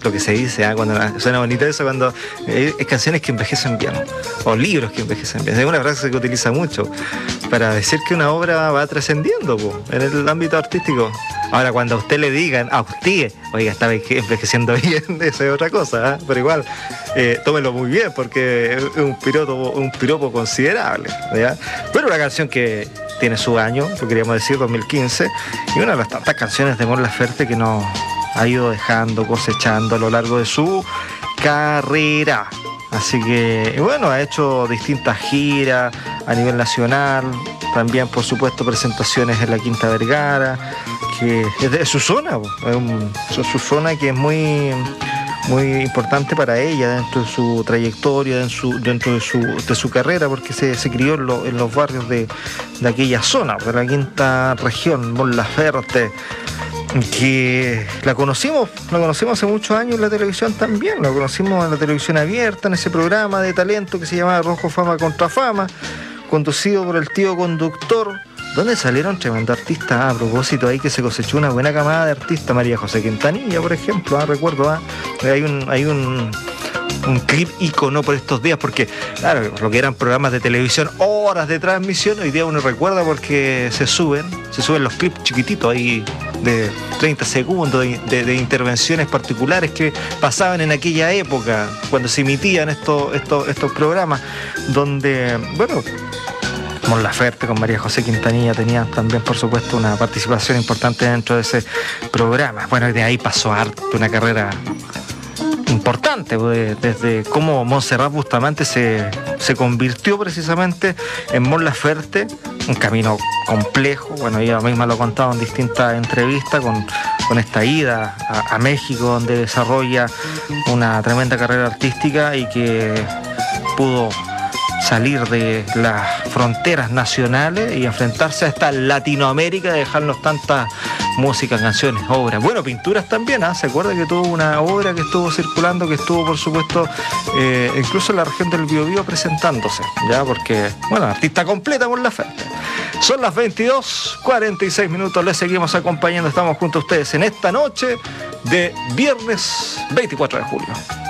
lo que se dice, cuando suena bonito eso, cuando es canciones que envejecen bien, o libros que envejecen bien. Es una frase que utiliza mucho para decir que una obra va trascendiendo en el ámbito artístico. Ahora, cuando a usted le digan, a usted, oiga, está envejeciendo bien, eso es otra cosa, pero igual, tómelo muy bien, porque es un piropo considerable, ¿ya? Pero una canción que tiene su año, lo queríamos decir, 2015, y una de las tantas canciones de Mon Laferte que nos ha ido dejando, cosechando a lo largo de su carrera. Así que, bueno, ha hecho distintas giras a nivel nacional, también, por supuesto, presentaciones en la Quinta Vergara, que es de su zona, es su zona que es muy importante para ella dentro de su trayectoria, dentro de su carrera, porque se crió en los barrios de aquella zona, de la quinta región, Mon Laferte, que la conocimos hace muchos años en la televisión también, la conocimos en la televisión abierta, en ese programa de talento que se llamaba Rojo Fama contra Fama, conducido por el tío conductor, donde salieron tremendos artistas. A propósito, ahí que se cosechó una buena camada de artistas, María José Quintanilla, por ejemplo, recuerdo, hay un clip ícono por estos días, porque claro, lo que eran programas de televisión, horas de transmisión, hoy día uno recuerda porque se suben los clips chiquititos ahí de 30 segundos de intervenciones particulares que pasaban en aquella época, cuando se emitían estos programas, donde, bueno, Mon Laferte con María José Quintanilla tenían también, por supuesto, una participación importante dentro de ese programa. Bueno, de ahí pasó harto una carrera importante, desde cómo Montserrat Bustamante se convirtió precisamente en Mon Laferte, un camino complejo. Bueno, ella misma lo ha contado en distintas entrevistas con esta ida a México, donde desarrolla una tremenda carrera artística y que pudo salir de las fronteras nacionales y enfrentarse a esta Latinoamérica, dejarnos tantas músicas, canciones, obras, bueno, pinturas también, ¿se acuerda que tuvo una obra que estuvo circulando, que estuvo, por supuesto, incluso en la región del Biobío presentándose, ya, porque, bueno, artista completa Mon Laferte. Son las 22:46 minutos, les seguimos acompañando, estamos junto a ustedes en esta noche de viernes 24 de julio.